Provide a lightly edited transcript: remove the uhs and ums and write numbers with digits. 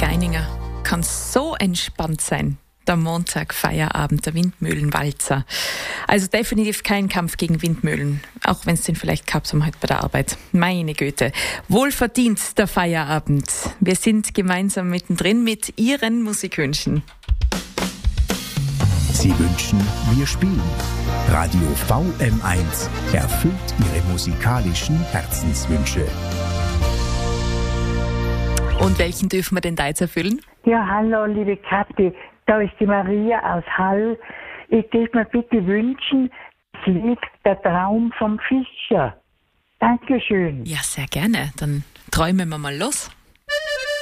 Leininger kann so entspannt sein. Der Montag, Feierabend, der Windmühlenwalzer. Also definitiv kein Kampf gegen Windmühlen, auch wenn es den vielleicht gehabt haben heute bei der Arbeit. Meine Güte, wohlverdient der Feierabend. Wir sind gemeinsam mittendrin mit Ihren Musikwünschen. Sie wünschen, wir spielen. Radio VM1 erfüllt Ihre musikalischen Herzenswünsche. Und welchen dürfen wir denn da jetzt erfüllen? Ja, hallo, liebe Kathi. Da ist die Maria aus Hall. Ich darf mir bitte wünschen, das Lied Der Traum vom Fischer. Dankeschön. Ja, sehr gerne. Dann träumen wir mal los.